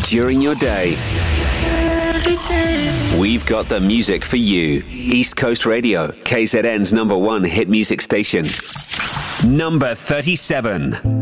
during your day. We've got the music for you. East Coast Radio, KZN's #1 hit music station. Number 37.